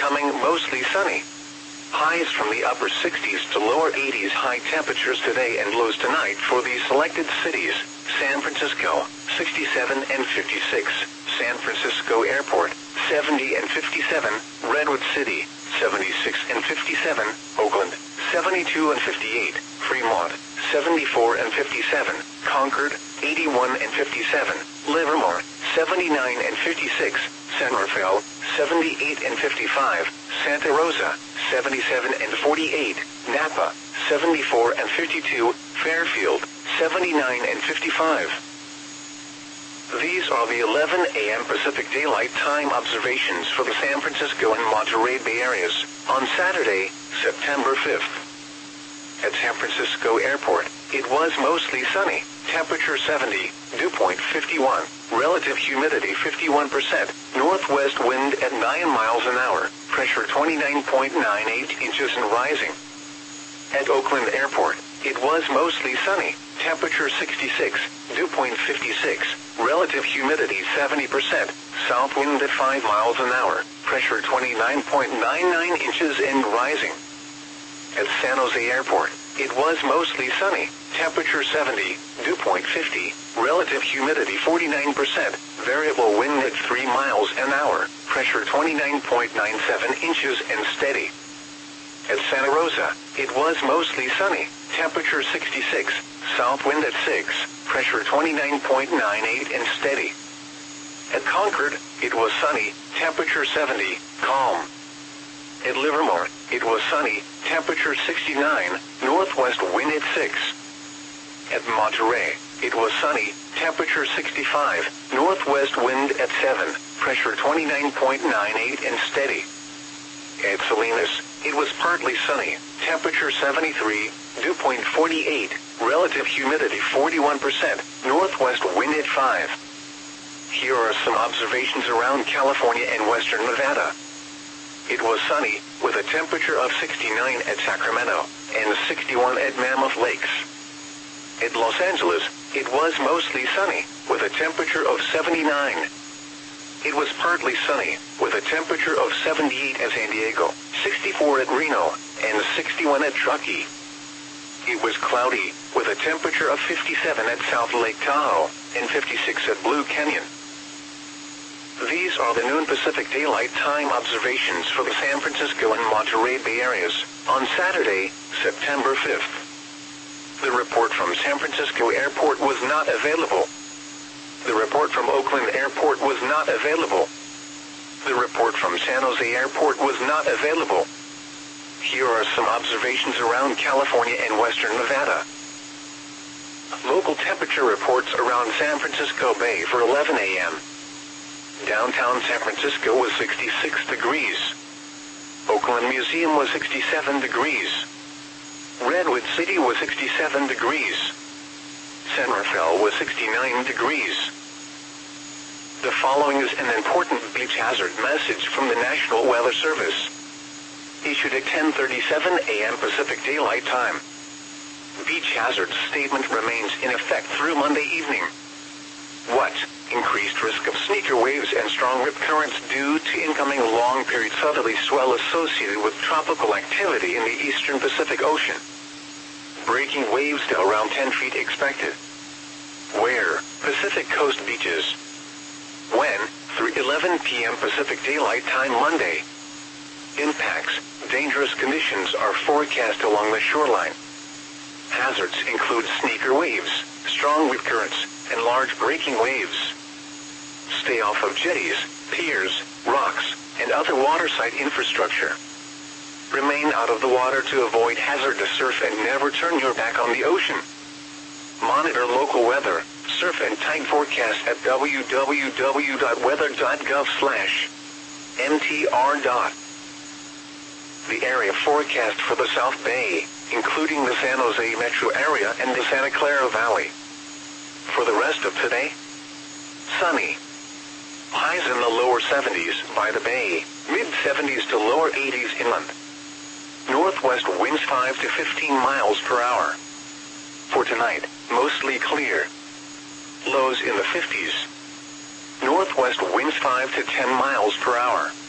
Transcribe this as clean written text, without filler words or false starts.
becoming mostly sunny. Highs from the upper 60s to lower 80s. High temperatures today and lows tonight for the selected cities. San Francisco, 67 and 56. San Francisco Airport, 70 and 57. Redwood City, 76 and 57. Oakland, 72 and 58. Fremont, 74 and 57. Concord, 81 and 57. Livermore, 79 and 56. San Rafael, 78 and 55. Santa Rosa, 77 and 48. Napa, 74 and 52. Fairfield, 79 and 55. These are the 11 a.m. Pacific Daylight Time observations for the San Francisco and Monterey Bay areas on Saturday, September 5th. At San Francisco Airport, it was mostly sunny. Temperature 70, dew point 51, relative humidity 51%, northwest wind at 9 miles an hour, pressure 29.98 inches and rising. At Oakland Airport, it was mostly sunny. Temperature 66, dew point 56, relative humidity 70%, south wind at 5 miles an hour, pressure 29.99 inches and rising. At San Jose Airport, it was mostly sunny. Temperature 70, dew point 50, relative humidity 49%, variable wind at 3 miles an hour, pressure 29.97 inches and steady. At Santa Rosa, it was mostly sunny. Temperature 66, south wind at 6, pressure 29.98 and steady. At Concord, it was sunny. Temperature 70, calm. At Livermore, it was sunny. Temperature 69, northwest wind at 6. At Monterey, it was sunny. Temperature 65, northwest wind at 7, pressure 29.98 and steady. At Salinas, it was partly sunny. Temperature 73, dew point 48, relative humidity 41%, northwest wind at 5. Here are some observations around California and western Nevada. It was sunny, with a temperature of 69 at Sacramento, and 61 at Mammoth Lakes. At Los Angeles, it was mostly sunny, with a temperature of 79. It was partly sunny, with a temperature of 78 at San Diego, 64 at Reno, and 61 at Truckee. It was cloudy, with a temperature of 57 at South Lake Tahoe, and 56 at Blue Canyon. These are the noon Pacific Daylight Time observations for the San Francisco and Monterey Bay areas on Saturday, September 5th. The report from San Francisco Airport was not available. The report from Oakland Airport was not available. The report from San Jose Airport was not available. Here are some observations around California and western Nevada. Local temperature reports around San Francisco Bay for 11 a.m. Downtown San Francisco was 66 degrees. Oakland Museum was 67 degrees. Redwood City was 67 degrees. San Rafael was 69 degrees. The following is an important beach hazard message from the National Weather Service. Issued at 10:37 a.m. Pacific Daylight Time. Beach hazard statement remains in effect through Monday evening. What? Increased risk of sneaker waves and strong rip currents due to incoming long-period southerly swell associated with tropical activity in the eastern Pacific Ocean. Breaking waves to around 10 feet expected. Where? Pacific Coast beaches. When? Through 11 p.m. Pacific Daylight Time Monday. Impacts. Dangerous conditions are forecast along the shoreline. Hazards include sneaker waves, strong rip currents, and large breaking waves. Stay off of jetties, piers, rocks, and other waterside infrastructure. Remain out of the water to avoid hazardous surf and never turn your back on the ocean. Monitor local weather, surf and tide forecast at www.weather.gov/mtr. The area forecast for the South Bay, including the San Jose metro area and the Santa Clara Valley. For the rest of today, sunny. Highs in the lower 70s by the bay, mid-70s to lower 80s inland. Northwest winds 5 to 15 miles per hour. For tonight, mostly clear. Lows in the 50s. Northwest winds 5 to 10 miles per hour.